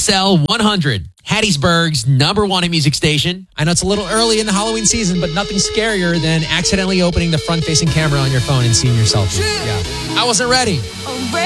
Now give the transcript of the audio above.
XL 100, Hattiesburg's #1 music station. I know it's a little early in the Halloween season, but nothing scarier than accidentally opening the front-facing camera on your phone and seeing your selfie. Yeah. I wasn't ready.